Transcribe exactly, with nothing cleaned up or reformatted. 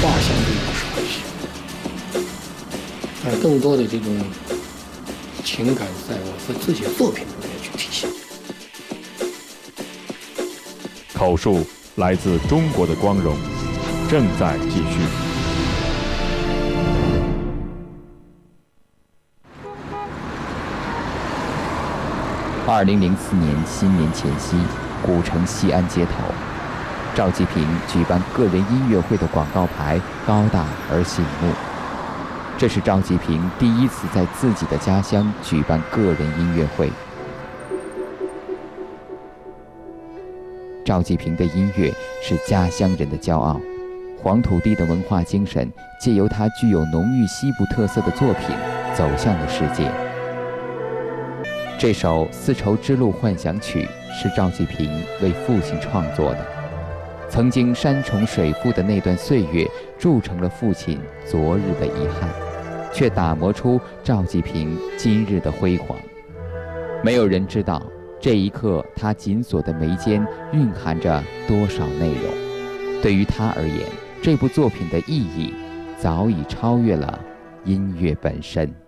画像的一个熟悉，而更多的这种情感在我和自己的作品里面去体现。 口述来自中国的光荣，正在继续。 二零零四年新年前夕，古城西安街头，赵季平举办个人音乐会的广告牌高大而醒目。这是赵季平第一次在自己的家乡举办个人音乐会。赵季平的音乐是家乡人的骄傲，黄土地的文化精神借由他具有浓郁西部特色的作品走向了世界。这首《丝绸之路幻想曲》是赵季平为父亲创作的，曾经山重水复的那段岁月铸成了父亲昨日的遗憾，却打磨出赵季平今日的辉煌。没有人知道这一刻他紧锁的眉间蕴含着多少内容。对于他而言，这部作品的意义早已超越了音乐本身。